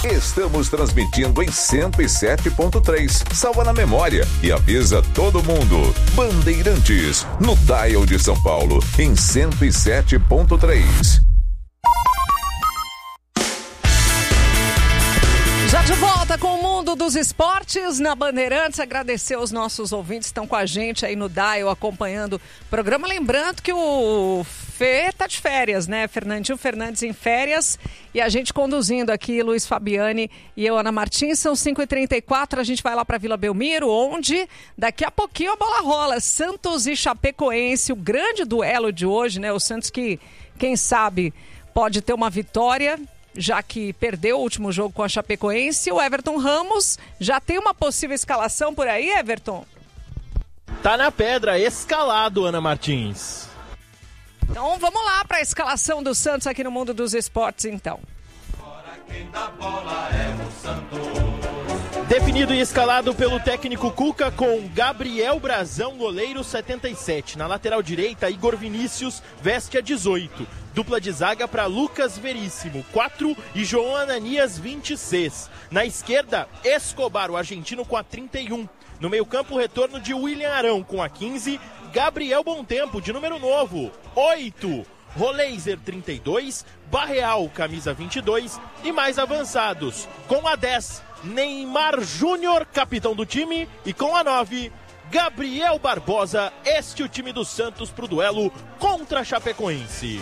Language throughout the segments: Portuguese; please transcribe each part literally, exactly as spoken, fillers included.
Estamos transmitindo em cento e sete ponto três. Salva na memória e avisa todo mundo. Bandeirantes, no dial de São Paulo, em cento e sete ponto três. Já de volta com o mundo dos esportes na Bandeirantes. Agradecer aos nossos ouvintes que estão com a gente aí no dial acompanhando o programa. Lembrando que o Fê tá de férias, né? Fernandinho Fernandes em férias e a gente conduzindo aqui, Luiz Fabiani e eu, Ana Martins. São cinco e trinta e quatro, a gente vai lá para Vila Belmiro, onde daqui a pouquinho a bola rola. Santos e Chapecoense, o grande duelo de hoje, né? O Santos que, quem sabe, pode ter uma vitória, já que perdeu o último jogo com a Chapecoense. O Everton Ramos já tem uma possível escalação por aí, Everton? Tá na pedra, escalado, Ana Martins. Então vamos lá para a escalação do Santos aqui no Mundo dos Esportes, então. Definido e escalado pelo técnico Cuca com Gabriel Brazão, goleiro setenta e sete. Na lateral direita, Igor Vinícius veste a dezoito. Dupla de zaga para Lucas Veríssimo, quatro, e João Ananias, vinte e seis. Na esquerda, Escobar, o argentino, com a trinta e um. No meio-campo, o retorno de William Arão com a quinze. Gabriel Bontempo, de número novo, oito. Roleiser, trinta e dois. Barreal, camisa vinte e dois. E mais avançados, com a dez, Neymar Júnior, capitão do time. E com a nove, Gabriel Barbosa. Este é o time do Santos para o duelo contra a Chapecoense.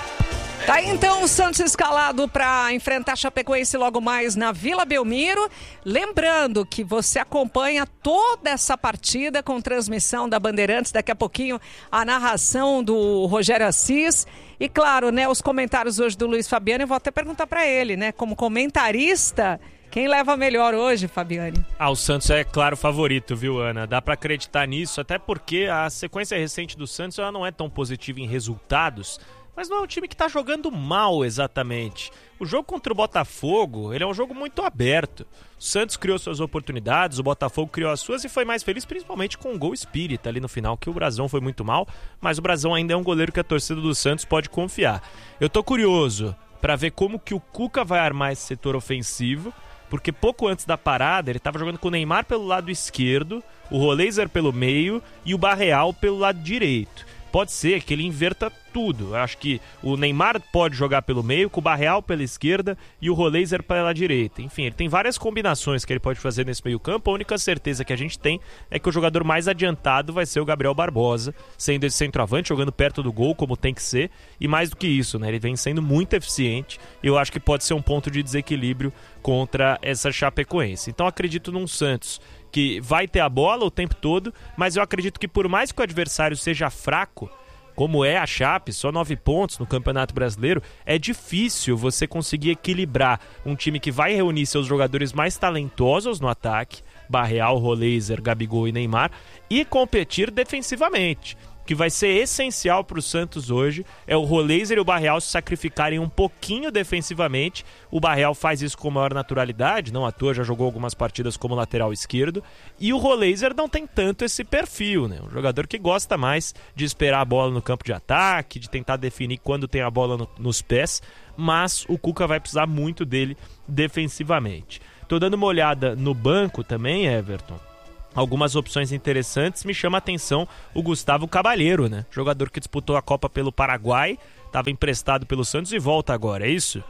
Tá aí então o Santos escalado para enfrentar a Chapecoense logo mais na Vila Belmiro. Lembrando que você acompanha toda essa partida com transmissão da Bandeirantes. Daqui a pouquinho a narração do Rogério Assis. E claro, né, os comentários hoje do Luiz Fabiano. Eu vou até perguntar para ele, né, como comentarista, quem leva melhor hoje, Fabiani? Ah, o Santos é claro favorito, viu, Ana? Dá para acreditar nisso, até porque a sequência recente do Santos ela não é tão positiva em resultados. Mas não é um time que está jogando mal exatamente. O jogo contra o Botafogo, ele é um jogo muito aberto. O Santos criou suas oportunidades, o Botafogo criou as suas e foi mais feliz, principalmente com o gol espírita ali no final, que o Brazão foi muito mal, mas o Brazão ainda é um goleiro que a torcida do Santos pode confiar. Eu tô curioso para ver como que o Cuca vai armar esse setor ofensivo, porque pouco antes da parada ele estava jogando com o Neymar pelo lado esquerdo, o Roleiser pelo meio e o Barreal pelo lado direito. Pode ser que ele inverta tudo. Eu acho que o Neymar pode jogar pelo meio, com o Barreal pela esquerda e o Roleiser pela direita. Enfim, ele tem várias combinações que ele pode fazer nesse meio campo. A única certeza que a gente tem é que o jogador mais adiantado vai ser o Gabriel Barbosa, sendo esse centroavante, jogando perto do gol, como tem que ser. E mais do que isso, né? Ele vem sendo muito eficiente. Eu acho que pode ser um ponto de desequilíbrio contra essa Chapecoense. Então acredito num Santos que vai ter a bola o tempo todo, mas eu acredito que por mais que o adversário seja fraco, como é a Chape, só nove pontos no Campeonato Brasileiro, é difícil você conseguir equilibrar um time que vai reunir seus jogadores mais talentosos no ataque, Barreal, Roleiser, Gabigol e Neymar, e competir defensivamente. O que vai ser essencial para o Santos hoje é o Roleiser e o Barreal se sacrificarem um pouquinho defensivamente. O Barreal faz isso com maior naturalidade, não à toa, já jogou algumas partidas como lateral esquerdo. E o Roleiser não tem tanto esse perfil, né? Um jogador que gosta mais de esperar a bola no campo de ataque, de tentar definir quando tem a bola no, nos pés, mas o Cuca vai precisar muito dele defensivamente. Tô dando uma olhada no banco também, Everton. Algumas opções interessantes, me chama a atenção o Gustavo Cabaleiro, né? Jogador que disputou a Copa pelo Paraguai, estava emprestado pelo Santos e volta agora, é isso?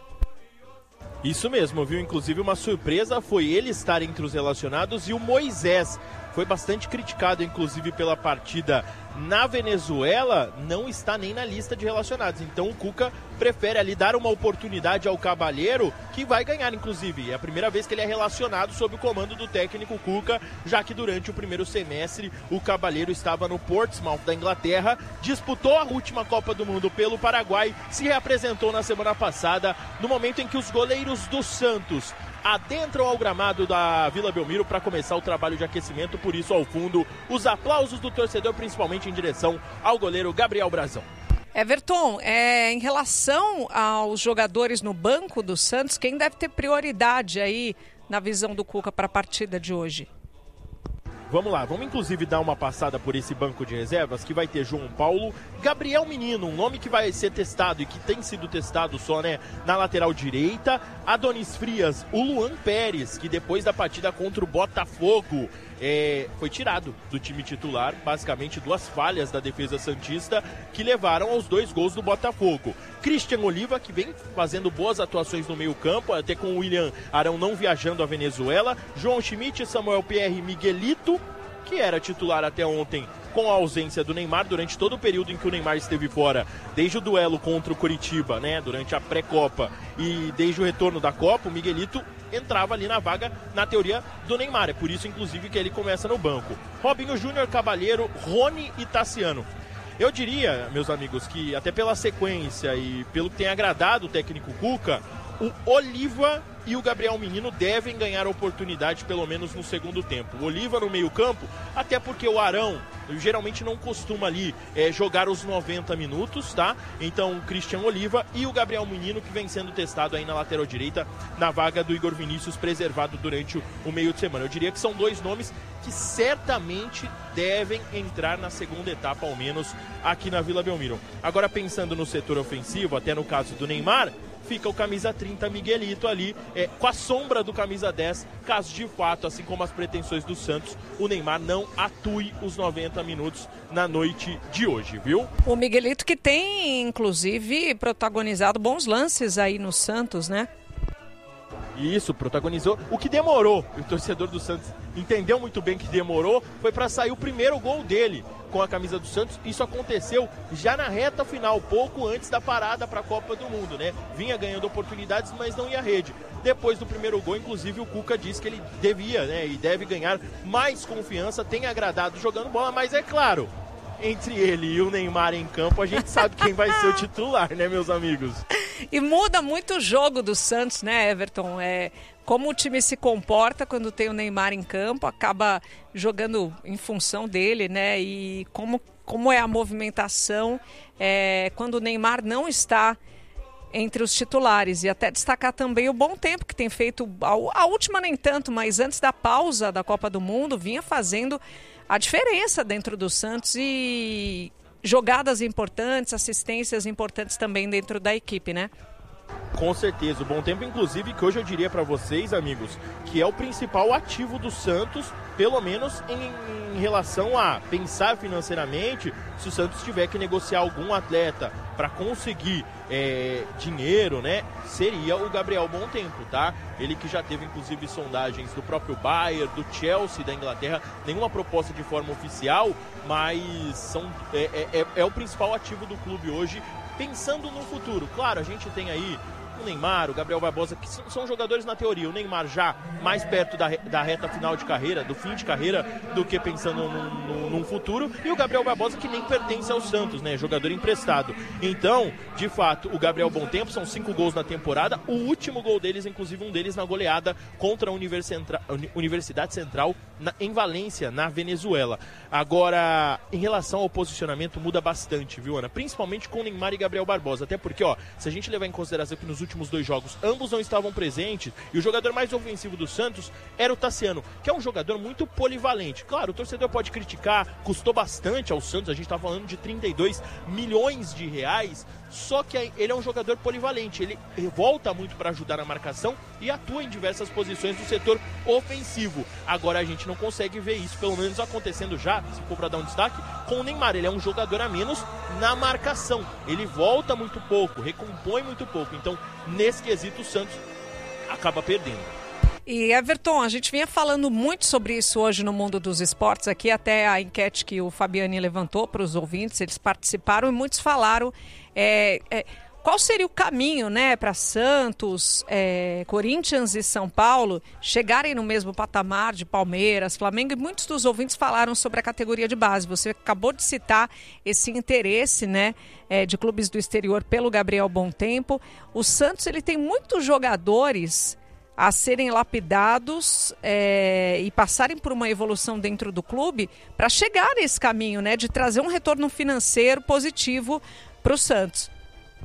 Isso mesmo, viu? Inclusive uma surpresa foi ele estar entre os relacionados e o Moisés. Foi bastante criticado, inclusive, pela partida na Venezuela, não está nem na lista de relacionados. Então o Cuca prefere ali dar uma oportunidade ao Cabaleiro, que vai ganhar, inclusive. É a primeira vez que ele é relacionado sob o comando do técnico Cuca, já que durante o primeiro semestre o Cabaleiro estava no Portsmouth da Inglaterra, disputou a última Copa do Mundo pelo Paraguai, se reapresentou na semana passada, no momento em que os goleiros do Santos adentram ao gramado da Vila Belmiro para começar o trabalho de aquecimento. Por isso, ao fundo, os aplausos do torcedor, principalmente em direção ao goleiro Gabriel Brazão. Everton, é, em relação aos jogadores no banco do Santos, quem deve ter prioridade aí na visão do Cuca para a partida de hoje? Vamos lá, vamos inclusive dar uma passada por esse banco de reservas, que vai ter João Paulo, Gabriel Menino, um nome que vai ser testado e que tem sido testado só, né, na lateral direita. Adonis Frias, o Luan Pérez, que depois da partida contra o Botafogo é, foi tirado do time titular, basicamente duas falhas da defesa santista que levaram aos dois gols do Botafogo. Christian Oliva, que vem fazendo boas atuações no meio campo, até com o William Arão não viajando à Venezuela. João Schmidt, Samuel Pierre e Miguelito, que era titular até ontem com a ausência do Neymar durante todo o período em que o Neymar esteve fora, desde o duelo contra o Coritiba, né, durante a pré-Copa e desde o retorno da Copa, o Miguelito entrava ali na vaga, na teoria, do Neymar. É por isso, inclusive, que ele começa no banco. Robinho Júnior, Cabalheiro, Rony e Tassiano. Eu diria, meus amigos, que até pela sequência e pelo que tem agradado o técnico Cuca, o Oliva e o Gabriel Menino devem ganhar oportunidade, pelo menos no segundo tempo. O Oliva no meio campo, até porque o Arão geralmente não costuma ali é, jogar os noventa minutos, tá? Então o Christian Oliva e o Gabriel Menino, que vem sendo testado aí na lateral direita, na vaga do Igor Vinícius, preservado durante o, o meio de semana. Eu diria que são dois nomes que certamente devem entrar na segunda etapa, ao menos aqui na Vila Belmiro. Agora, pensando no setor ofensivo, até no caso do Neymar, fica o camisa trinta Miguelito ali, é, com a sombra do camisa dez, caso de fato, assim como as pretensões do Santos, o Neymar não atue os noventa minutos na noite de hoje, viu? O Miguelito que tem, inclusive, protagonizado bons lances aí no Santos, né? Isso, protagonizou. O que demorou, o torcedor do Santos entendeu muito bem que demorou, foi para sair o primeiro gol dele com a camisa do Santos. Isso aconteceu já na reta final, pouco antes da parada para a Copa do Mundo, né? Vinha ganhando oportunidades, mas não ia à rede. Depois do primeiro gol, inclusive, o Cuca disse que ele devia, né, e deve ganhar mais confiança, tem agradado jogando bola, mas é claro, entre ele e o Neymar em campo, a gente sabe quem vai ser o titular, né, meus amigos? E muda muito o jogo do Santos, né, Everton? É, como o time se comporta quando tem o Neymar em campo, acaba jogando em função dele, né? E como, como é a movimentação é, quando o Neymar não está entre os titulares. E até destacar também o bom tempo que tem feito, a, a última nem tanto, mas antes da pausa da Copa do Mundo, vinha fazendo a diferença dentro do Santos e jogadas importantes, assistências importantes também dentro da equipe, né? Com certeza, o bom tempo, inclusive, que hoje eu diria para vocês, amigos, que é o principal ativo do Santos, pelo menos em, em relação a pensar financeiramente, se o Santos tiver que negociar algum atleta para conseguir é, dinheiro, né, seria o Gabriel Bom Tempo, tá? Ele que já teve, inclusive, sondagens do próprio Bayern, do Chelsea da Inglaterra, nenhuma proposta de forma oficial, mas são, é, é, é o principal ativo do clube hoje, pensando no futuro. Claro, a gente tem aí o Neymar, o Gabriel Barbosa, que são jogadores na teoria. O Neymar já mais perto da, da reta final de carreira, do fim de carreira, do que pensando num, num, num futuro. E o Gabriel Barbosa, que nem pertence ao Santos, né? Jogador emprestado. Então, de fato, o Gabriel Bom Tempo, são cinco gols na temporada. O último gol deles, inclusive um deles na goleada contra a Universidade Central na, em Valência, na Venezuela. Agora, em relação ao posicionamento, muda bastante, viu, Ana? Principalmente com Neymar e Gabriel Barbosa. Até porque, ó, se a gente levar em consideração que nos últimos dois jogos ambos não estavam presentes e o jogador mais ofensivo do Santos era o Tassiano, que é um jogador muito polivalente. Claro, o torcedor pode criticar, custou bastante ao Santos, a gente está falando de trinta e dois milhões de reais, só que ele é um jogador polivalente, ele volta muito para ajudar na marcação e atua em diversas posições do setor ofensivo. Agora a gente não consegue ver isso, pelo menos acontecendo já, se for para dar um destaque, com o Neymar. Ele é um jogador a menos na marcação, ele volta muito pouco, recompõe muito pouco, então nesse quesito o Santos acaba perdendo. E Everton, a gente vinha falando muito sobre isso hoje no Mundo dos Esportes, aqui até a enquete que o Fabiani levantou para os ouvintes, eles participaram e muitos falaram é, é, qual seria o caminho, né, para Santos, é, Corinthians e São Paulo chegarem no mesmo patamar de Palmeiras, Flamengo, e muitos dos ouvintes falaram sobre a categoria de base. Você acabou de citar esse interesse, né, é, de clubes do exterior pelo Gabriel Bom Tempo. O Santos, ele tem muitos jogadores a serem lapidados é, e passarem por uma evolução dentro do clube para chegar nesse caminho, né, de trazer um retorno financeiro positivo para o Santos.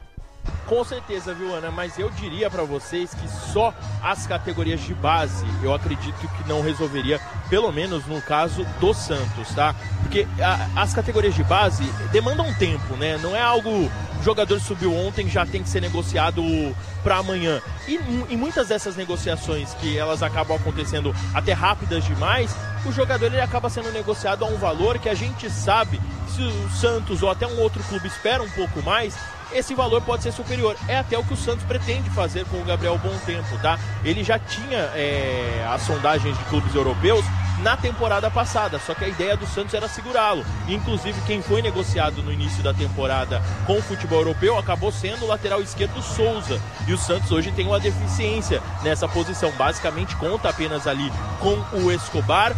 Com certeza, viu, Ana? Mas eu diria para vocês que só as categorias de base, eu acredito que não resolveria, pelo menos no caso do Santos, tá? Porque a, as categorias de base demandam tempo, né? Não é algo, o jogador subiu ontem, já tem que ser negociado para amanhã. E em muitas dessas negociações que elas acabam acontecendo até rápidas demais, o jogador ele acaba sendo negociado a um valor que a gente sabe, se o Santos ou até um outro clube espera um pouco mais, esse valor pode ser superior. É até o que o Santos pretende fazer com o Gabriel Bom Tempo, tá? Ele já tinha é, as sondagens de clubes europeus na temporada passada, só que a ideia do Santos era segurá-lo. Inclusive, quem foi negociado no início da temporada com o futebol europeu acabou sendo o lateral esquerdo Souza. E o Santos hoje tem uma deficiência nessa posição. Basicamente, conta apenas ali com o Escobar.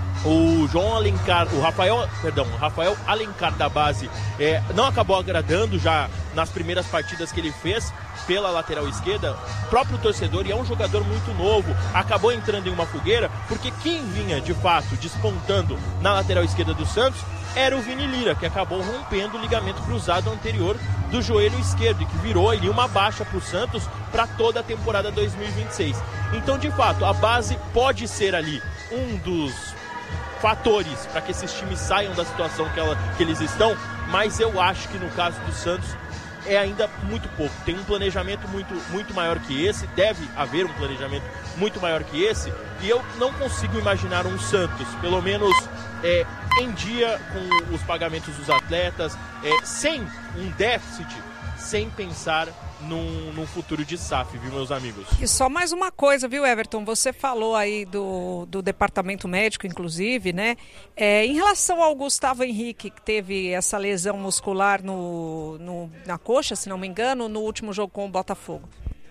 O João Alencar, o Rafael, perdão, o Rafael Alencar da base é, não acabou agradando já nas primeiras partidas que ele fez pela lateral esquerda. O próprio torcedor, e é um jogador muito novo, acabou entrando em uma fogueira, porque quem vinha de fato despontando na lateral esquerda do Santos era o Vini Lira, que acabou rompendo o ligamento cruzado anterior do joelho esquerdo e que virou ali uma baixa para o Santos para toda a temporada dois mil e vinte e seis. Então, de fato, a base pode ser ali um dos fatores para que esses times saiam da situação que, ela, que eles estão, mas eu acho que no caso do Santos é ainda muito pouco. Tem um planejamento muito, muito maior que esse, deve haver um planejamento muito maior que esse, e eu não consigo imaginar um Santos, pelo menos é, em dia, com os pagamentos dos atletas, é, sem um déficit, sem pensar Num, num futuro de S A F, viu, meus amigos? E só mais uma coisa, viu, Everton? Você falou aí do, do departamento médico, inclusive, né? É, em relação ao Gustavo Henrique, que teve essa lesão muscular no, no, na coxa, se não me engano, no último jogo com o Botafogo.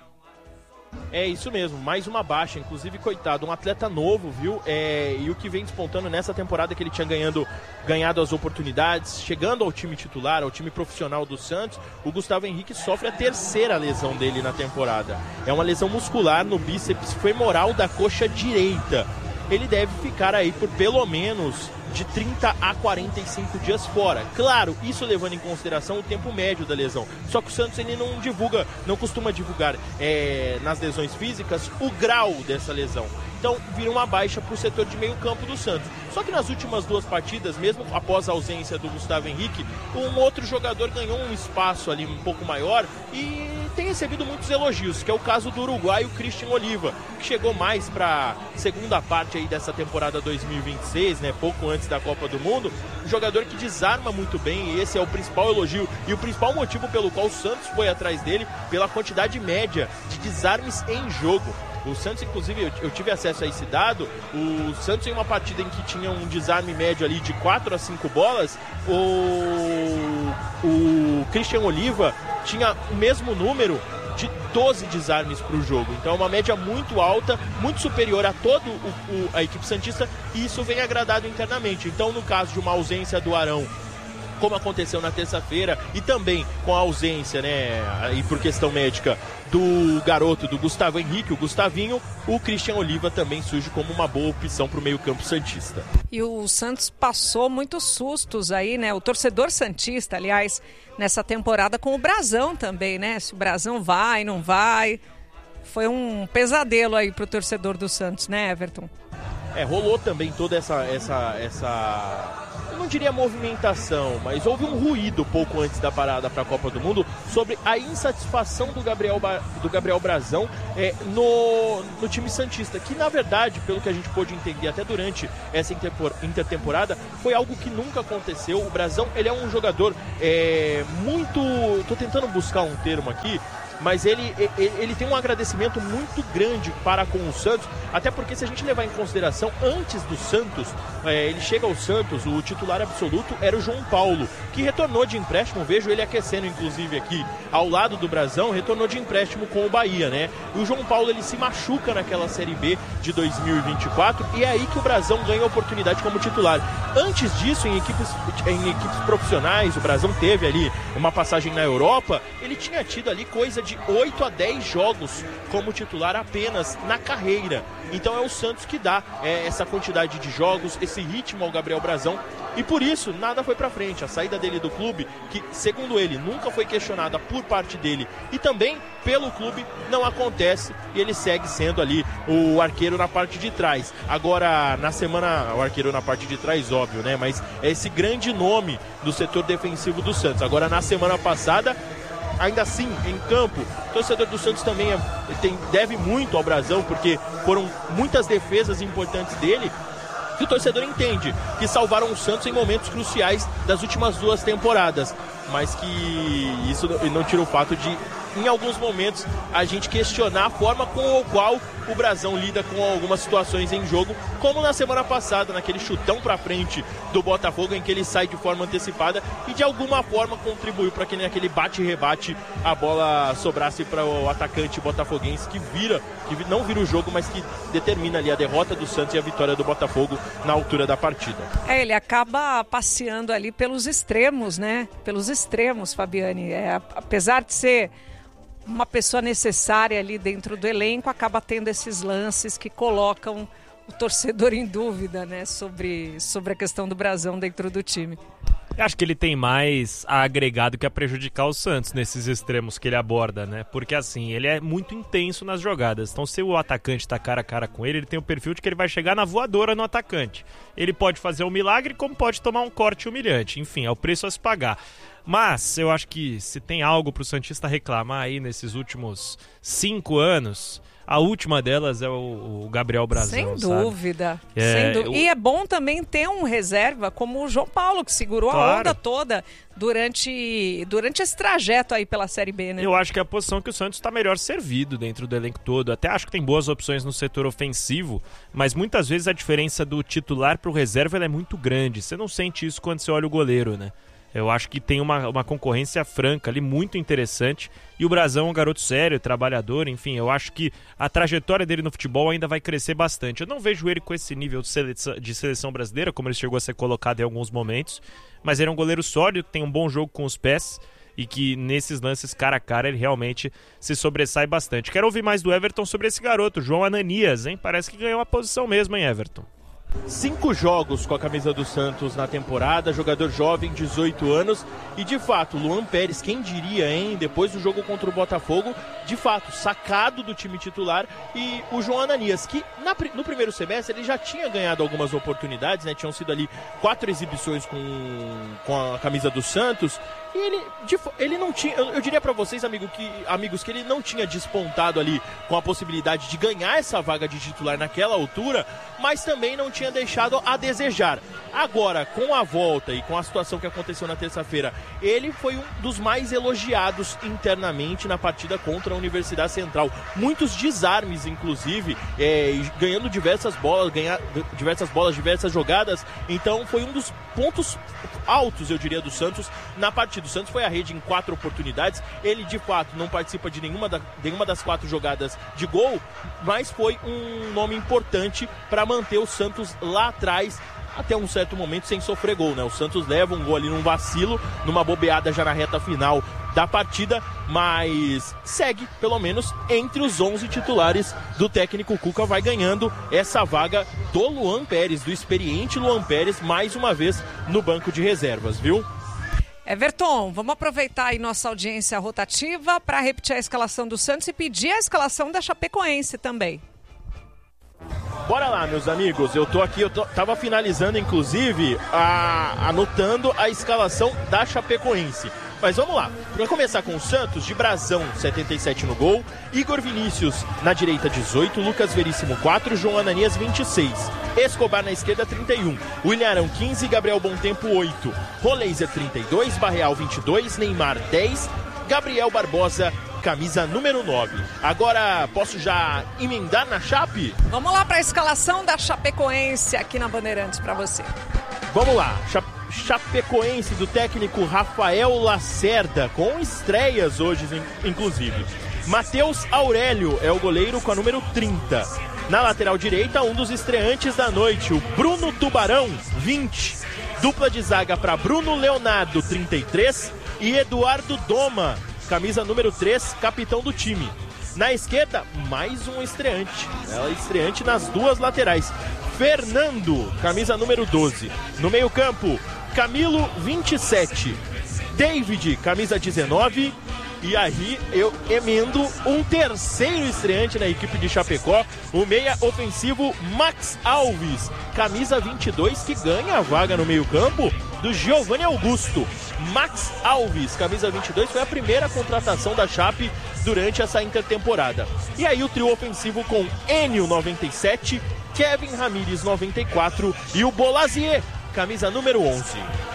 É isso mesmo, mais uma baixa, inclusive, coitado, um atleta novo, viu? É, e o que vem despontando nessa temporada que ele tinha ganhando, ganhado as oportunidades, chegando ao time titular, ao time profissional do Santos, o Gustavo Henrique sofre a terceira lesão dele na temporada. É uma lesão muscular no bíceps femoral da coxa direita. Ele deve ficar aí por pelo menos de trinta a quarenta e cinco dias fora. Claro, isso levando em consideração o tempo médio da lesão. Só que o Santos ele não divulga, não costuma divulgar é, nas lesões físicas o grau dessa lesão. Então vira uma baixa para o setor de meio campo do Santos. Só que nas últimas duas partidas, mesmo após a ausência do Gustavo Henrique, um outro jogador ganhou um espaço ali um pouco maior e tem recebido muitos elogios, que é o caso do uruguaio Christian Oliva, que chegou mais para a segunda parte aí dessa temporada dois mil e vinte e seis, né, pouco antes da Copa do Mundo. Um jogador que desarma muito bem, e esse é o principal elogio e o principal motivo pelo qual o Santos foi atrás dele, pela quantidade média de desarmes em jogo. O Santos, inclusive, eu, eu tive acesso a esse dado. O Santos, em uma partida em que tinha um desarme médio ali de quatro a cinco bolas, o, o Christian Oliva tinha o mesmo número de doze desarmes para o jogo. Então é uma média muito alta, muito superior a toda a equipe santista, e isso vem agradado internamente. Então, no caso de uma ausência do Arão, como aconteceu na terça-feira, e também com a ausência, né, e por questão médica, do garoto, do Gustavo Henrique, o Gustavinho, o Christian Oliva também surge como uma boa opção para o meio-campo santista. E o Santos passou muitos sustos aí, né? O torcedor santista, aliás, nessa temporada com o Brasão também, né? Se o Brasão vai, não vai. Foi um pesadelo aí para o torcedor do Santos, né, Everton? É, rolou também toda essa, essa, essa, eu não diria movimentação, mas houve um ruído pouco antes da parada para a Copa do Mundo sobre a insatisfação do Gabriel, do Gabriel Brasão é, no, no time santista, que na verdade, pelo que a gente pôde entender até durante essa intertemporada, foi algo que nunca aconteceu. O Brasão, ele é um jogador é, muito, estou tentando buscar um termo aqui, mas ele, ele, ele tem um agradecimento muito grande para com o Santos, até porque se a gente levar em consideração, antes do Santos, é, ele chega ao Santos, o titular absoluto era o João Paulo, que retornou de empréstimo, vejo ele aquecendo inclusive aqui ao lado do Brasão, retornou de empréstimo com o Bahia, né? E o João Paulo, ele se machuca naquela Série B de dois mil e vinte e quatro, e é aí que o Brasão ganha a oportunidade como titular. Antes disso, em equipes, em equipes profissionais, o Brasão teve ali uma passagem na Europa, ele tinha tido ali coisa de de oito a dez jogos como titular apenas na carreira. Então é o Santos que dá é, essa quantidade de jogos, esse ritmo ao Gabriel Brazão, e por isso nada foi pra frente. A saída dele do clube, que segundo ele nunca foi questionada por parte dele e também pelo clube, não acontece, e ele segue sendo ali o arqueiro na parte de trás. Agora, na semana, o arqueiro na parte de trás, óbvio, né? Mas é esse grande nome do setor defensivo do Santos. Agora, na semana passada, ainda assim, em campo, o torcedor do Santos também é, tem, deve muito ao Brazão, porque foram muitas defesas importantes dele, que o torcedor entende que salvaram o Santos em momentos cruciais das últimas duas temporadas, mas que isso não tira o fato de, em alguns momentos, a gente questionar a forma com a qual o Brazão lida com algumas situações em jogo, como na semana passada, naquele chutão pra frente do Botafogo, em que ele sai de forma antecipada e de alguma forma contribuiu para que naquele bate-rebate a bola sobrasse para o atacante botafoguense, que vira, que não vira o jogo, mas que determina ali a derrota do Santos e a vitória do Botafogo na altura da partida. É, ele acaba passeando ali pelos extremos, né? Pelos extremos, Fabiane. É, apesar de ser uma pessoa necessária ali dentro do elenco, acaba tendo esses lances que colocam o torcedor em dúvida, né, sobre, sobre a questão do Brazão dentro do time. Eu acho que ele tem mais a agregar do que a prejudicar o Santos nesses extremos que ele aborda, né? Porque assim, ele é muito intenso nas jogadas. Então, se o atacante tá cara a cara com ele, ele tem o perfil de que ele vai chegar na voadora no atacante. Ele pode fazer um milagre, como pode tomar um corte humilhante. Enfim, é o preço a se pagar. Mas eu acho que se tem algo pro santista reclamar aí nesses últimos cinco anos, a última delas é o, o Gabriel Brazão. Sem sabe? dúvida. É, Sem dú... eu... E é bom também ter um reserva como o João Paulo, que segurou Claro. a onda toda durante, durante esse trajeto aí pela Série B, né? Eu acho que é a posição que o Santos está melhor servido dentro do elenco todo. Até acho que tem boas opções no setor ofensivo, mas muitas vezes a diferença do titular para o reserva ela é muito grande. Você não sente isso quando você olha o goleiro, né? Eu acho que tem uma, uma concorrência franca ali, muito interessante. E o Brazão é um garoto sério, trabalhador, enfim, eu acho que a trajetória dele no futebol ainda vai crescer bastante. Eu não vejo ele com esse nível de seleção, de seleção brasileira, como ele chegou a ser colocado em alguns momentos, mas ele é um goleiro sólido, que tem um bom jogo com os pés e que nesses lances cara a cara ele realmente se sobressai bastante. Quero ouvir mais do Everton sobre esse garoto, João Ananias, hein? Parece que ganhou a posição mesmo, hein, Everton? Cinco jogos com a camisa do Santos na temporada, jogador jovem, dezoito anos, e de fato, Luan Pérez, quem diria, hein, depois do jogo contra o Botafogo, de fato, sacado do time titular, e o João Ananias, que na, no primeiro semestre ele já tinha ganhado algumas oportunidades, né, tinham sido ali quatro exibições com, com a camisa do Santos, e ele, de, ele não tinha, eu, eu diria pra vocês, amigo, que, amigos, que ele não tinha despontado ali com a possibilidade de ganhar essa vaga de titular naquela altura, mas também não tinha deixado a desejar. Agora, com a volta e com a situação que aconteceu na terça-feira, ele foi um dos mais elogiados internamente na partida contra a Universidade Central. Muitos desarmes, inclusive, é, ganhando diversas bolas, ganhar diversas bolas, diversas jogadas. Então, foi um dos pontos altos, eu diria, do Santos na partida. O Santos foi à rede em quatro oportunidades. Ele, de fato, não participa de nenhuma, da, nenhuma das quatro jogadas de gol, mas foi um nome importante para manter o Santos lá atrás até um certo momento sem sofrer gol, né? O Santos leva um gol ali num vacilo, numa bobeada já na reta final da partida, mas segue, pelo menos, entre os onze titulares do técnico Cuca, vai ganhando essa vaga do Luan Pérez, do experiente Luan Pérez, mais uma vez no banco de reservas, viu? Everton, vamos aproveitar aí nossa audiência rotativa para repetir a escalação do Santos e pedir a escalação da Chapecoense também. Bora lá, meus amigos, eu tô aqui, eu tô, tava finalizando, inclusive, a, anotando a escalação da Chapecoense. Mas vamos lá, para começar com o Santos, de Brazão, setenta e sete no gol, Igor Vinícius na direita, dezoito, Lucas Veríssimo, quatro, João Ananias, vinte e seis, Escobar na esquerda, trinta e um, William Arão, quinze, Gabriel Bontempo, oito, Roleiser, trinta e dois, Barreal, vinte e dois, Neymar, dez, Gabriel Barbosa, camisa número nove. Agora, posso já emendar na Chape? Vamos lá para a escalação da Chapecoense aqui na Bandeirantes para você. Vamos lá, Chape... Chapecoense do técnico Rafael Lacerda, com estreias hoje, inclusive. Matheus Aurélio é o goleiro com a número trinta. Na lateral direita, um dos estreantes da noite, o Bruno Tubarão, vinte. Dupla de zaga para Bruno Leonardo, trinta e três, e Eduardo Doma, camisa número três, capitão do time. Na esquerda, mais um estreante. Ela é estreante nas duas laterais. Fernando, camisa número doze. No meio-campo, Camilo, vinte e sete. David, camisa dezenove. E aí eu emendo um terceiro estreante na equipe de Chapecó, o meia ofensivo Max Alves, camisa vinte e dois, que ganha a vaga no meio-campo do Giovanni Augusto. Max Alves, camisa vinte e dois, foi a primeira contratação da Chape durante essa intertemporada. E aí o trio ofensivo com Enio, noventa e sete, Kevin Ramírez, noventa e quatro e o Bolazier, camisa número onze.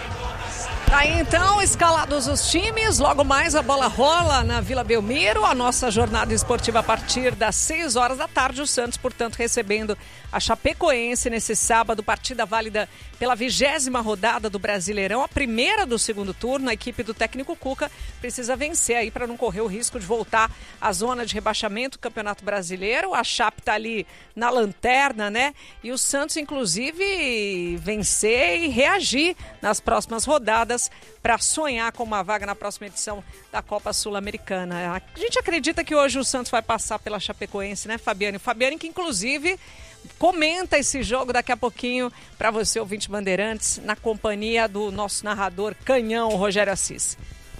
Aí então, escalados os times, logo mais a bola rola na Vila Belmiro, a nossa jornada esportiva a partir das seis horas da tarde, o Santos, portanto, recebendo a Chapecoense nesse sábado, partida válida pela vigésima rodada do Brasileirão, a primeira do segundo turno. A equipe do técnico Cuca precisa vencer aí para não correr o risco de voltar à zona de rebaixamento do Campeonato Brasileiro. A Chape está ali na lanterna, né? E o Santos, inclusive, vencer e reagir nas próximas rodadas para sonhar com uma vaga na próxima edição da Copa Sul-Americana. A gente acredita que hoje o Santos vai passar pela Chapecoense, né, Fabiane? Fabiane que, inclusive, comenta esse jogo daqui a pouquinho para você, ouvinte Bandeirantes, na companhia do nosso narrador canhão, Rogério Assis.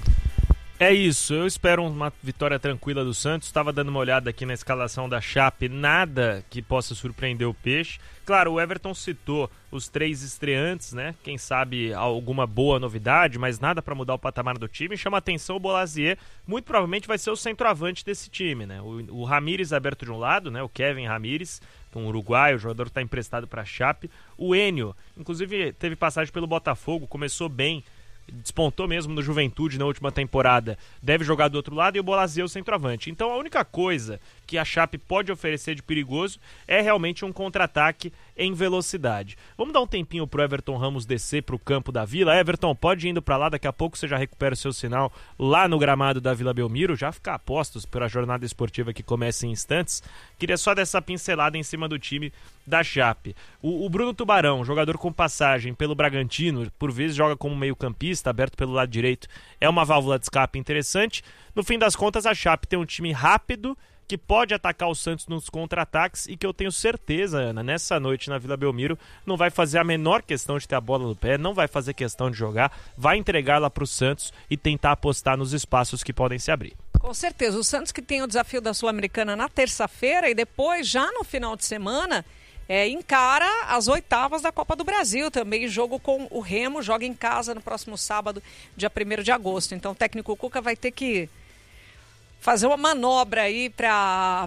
É isso, eu espero uma vitória tranquila do Santos. Estava dando uma olhada aqui na escalação da Chape, nada que possa surpreender o Peixe. Claro, o Everton citou os três estreantes, né? Quem sabe alguma boa novidade, mas nada para mudar o patamar do time. Chama atenção o Bolazier, muito provavelmente vai ser o centroavante desse time, né? O, o Ramírez aberto de um lado, né? O Kevin Ramírez, um uruguaio, o jogador está emprestado para a Chape. O Enio, inclusive teve passagem pelo Botafogo, começou bem, despontou mesmo no Juventude na última temporada, deve jogar do outro lado, e o Bolazier o centroavante. Então a única coisa que a Chape pode oferecer de perigoso é realmente um contra-ataque em velocidade. Vamos dar um tempinho pro Everton Ramos descer pro campo da Vila. Everton, pode ir indo pra lá, daqui a pouco você já recupera o seu sinal lá no gramado da Vila Belmiro, já ficar a postos pela jornada esportiva que começa em instantes. Queria só dessa pincelada em cima do time da Chape. O, o Bruno Tubarão, jogador com passagem pelo Bragantino, por vezes joga como meio campista, aberto pelo lado direito, é uma válvula de escape interessante. No fim das contas, a Chape tem um time rápido, que pode atacar o Santos nos contra-ataques e que eu tenho certeza, Ana, nessa noite na Vila Belmiro, não vai fazer a menor questão de ter a bola no pé, não vai fazer questão de jogar, vai entregá-la para o Santos e tentar apostar nos espaços que podem se abrir. Com certeza, o Santos que tem o desafio da Sul-Americana na terça-feira e depois, já no final de semana, é, encara as oitavas da Copa do Brasil também, jogo com o Remo, joga em casa no próximo sábado, dia primeiro de agosto. Então o técnico Cuca vai ter que fazer uma manobra aí para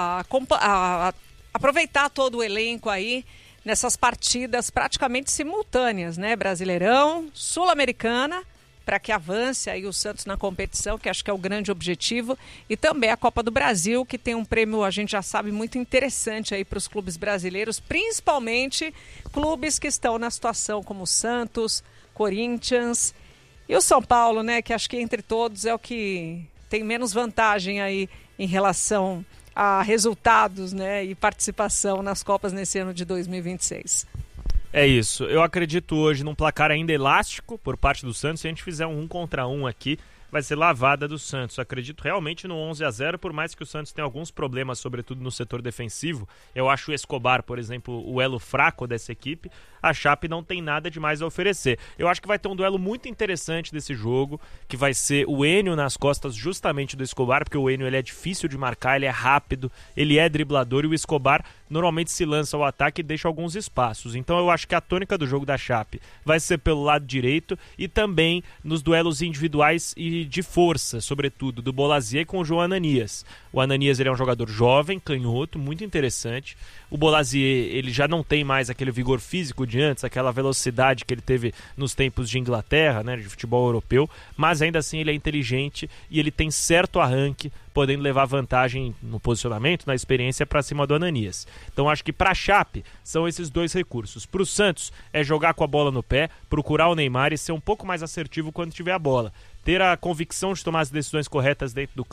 aproveitar todo o elenco aí nessas partidas praticamente simultâneas, né? Brasileirão, Sul-Americana, para que avance aí o Santos na competição, que acho que é o grande objetivo, e também a Copa do Brasil, que tem um prêmio, a gente já sabe, muito interessante aí para os clubes brasileiros, principalmente clubes que estão na situação como Santos, Corinthians e o São Paulo, né? Que acho que entre todos é o que tem menos vantagem aí em relação a resultados, né, e participação nas Copas nesse ano de dois mil e vinte e seis. É isso. Eu acredito hoje num placar ainda elástico por parte do Santos. Se a gente fizer um um contra um aqui, vai ser lavada do Santos. Eu acredito realmente no onze a zero, por mais que o Santos tenha alguns problemas, sobretudo no setor defensivo. Eu acho o Escobar, por exemplo, o elo fraco dessa equipe. A Chape não tem nada de mais a oferecer. Eu acho que vai ter um duelo muito interessante desse jogo, que vai ser o Enio nas costas justamente do Escobar, porque o Enio ele é difícil de marcar, ele é rápido, ele é driblador, e o Escobar normalmente se lança ao ataque e deixa alguns espaços. Então eu acho que a tônica do jogo da Chape vai ser pelo lado direito e também nos duelos individuais e de força, sobretudo, do Bolazier com o João Ananias. O Ananias ele é um jogador jovem, canhoto, muito interessante. O Bolazier ele já não tem mais aquele vigor físico de antes, aquela velocidade que ele teve nos tempos de Inglaterra, né, de futebol europeu, mas ainda assim ele é inteligente e ele tem certo arranque, podendo levar vantagem no posicionamento, na experiência para cima do Ananias. Então acho que para a Chape são esses dois recursos. Para o Santos é jogar com a bola no pé, procurar o Neymar e ser um pouco mais assertivo quando tiver a bola. Ter a convicção de tomar as decisões corretas dentro do campo,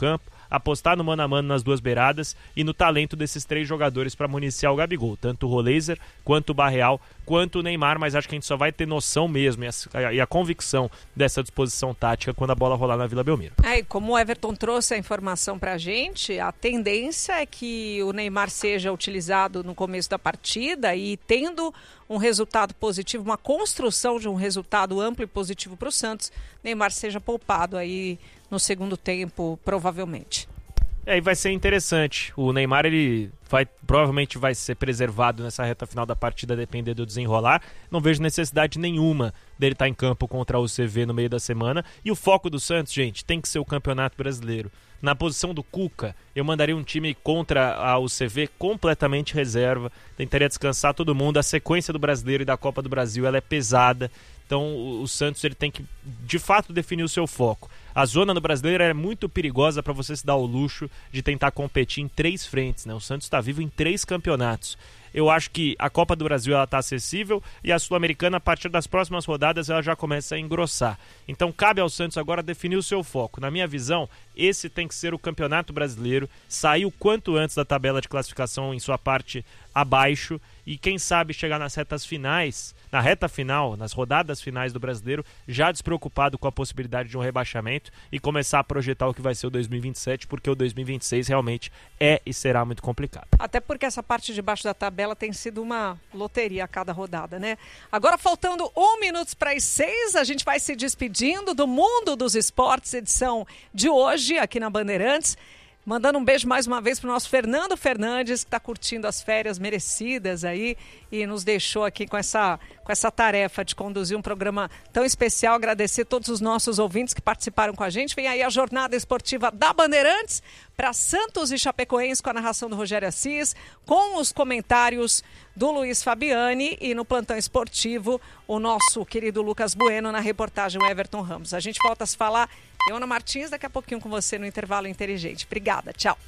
apostar no mano a mano nas duas beiradas e no talento desses três jogadores para municiar o Gabigol, tanto o Roleiser, quanto o Barreal, quanto o Neymar, mas acho que a gente só vai ter noção mesmo e a, e a convicção dessa disposição tática quando a bola rolar na Vila Belmiro. É, e como o Everton trouxe a informação pra gente, a tendência é que o Neymar seja utilizado no começo da partida e tendo um resultado positivo, uma construção de um resultado amplo e positivo para o Santos, Neymar seja poupado aí no segundo tempo, provavelmente. É, e vai ser interessante. O Neymar, ele vai, provavelmente vai ser preservado nessa reta final da partida, depender do desenrolar. Não vejo necessidade nenhuma dele estar em campo contra o C V no meio da semana. E o foco do Santos, gente, tem que ser o Campeonato Brasileiro. Na posição do Cuca, eu mandaria um time contra a U C V completamente reserva. Tentaria descansar todo mundo. A sequência do Brasileiro e da Copa do Brasil, ela é pesada. Então o Santos, ele tem que, de fato, definir o seu foco. A zona no Brasileiro é muito perigosa para você se dar o luxo de tentar competir em três frentes, né? O Santos está vivo em três campeonatos. Eu acho que a Copa do Brasil está acessível e a Sul-Americana, a partir das próximas rodadas, ela já começa a engrossar. Então cabe ao Santos agora definir o seu foco. Na minha visão, esse tem que ser o Campeonato Brasileiro, sair o quanto antes da tabela de classificação em sua parte abaixo e quem sabe chegar nas retas finais, na reta final, nas rodadas finais do Brasileiro, já despreocupado com a possibilidade de um rebaixamento e começar a projetar o que vai ser o dois mil e vinte e sete, porque o dois mil e vinte e seis realmente é e será muito complicado. Até porque essa parte de baixo da tabela tem sido uma loteria a cada rodada, né? Agora, faltando um minuto para as seis, a gente vai se despedindo do Mundo dos Esportes, edição de hoje, aqui na Bandeirantes. Mandando um beijo mais uma vez para o nosso Fernando Fernandes, que está curtindo as férias merecidas aí e nos deixou aqui com essa, com essa tarefa de conduzir um programa tão especial. Agradecer a todos os nossos ouvintes que participaram com a gente. Vem aí a jornada esportiva da Bandeirantes para Santos e Chapecoense com a narração do Rogério Assis, com os comentários do Luiz Fabiani e no plantão esportivo o nosso querido Lucas Bueno, na reportagem o Everton Ramos. A gente volta a se falar. Eu, Ana Martins, daqui a pouquinho com você no Intervalo Inteligente. Obrigada, tchau.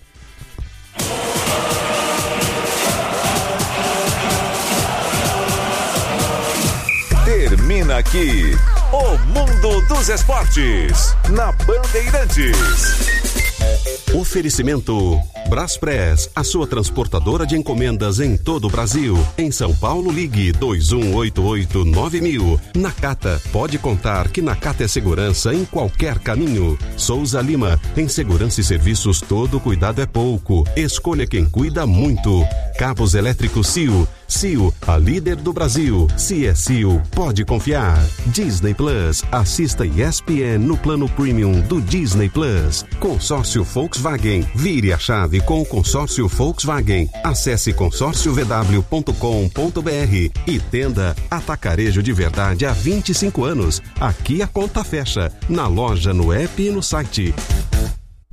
Termina aqui o Mundo dos Esportes, na Bandeirantes. Oferecimento Braspress, a sua transportadora de encomendas em todo o Brasil. Em São Paulo, ligue dois um oito oito nove mil. Nakata, pode contar que Nakata é segurança em qualquer caminho. Souza Lima, em segurança e serviços todo cuidado é pouco. Escolha quem cuida muito. Cabos elétricos C I O. C I O, a líder do Brasil. Se é C I O, pode confiar. Disney Plus, assista E S P N no plano premium do Disney Plus. Consórcio Volkswagen, vire a chave com o consórcio Volkswagen. Acesse consórcio v w ponto com ponto b r e tenda Atacarejo de Verdade há vinte e cinco anos. Aqui a conta fecha, na loja, no app e no site.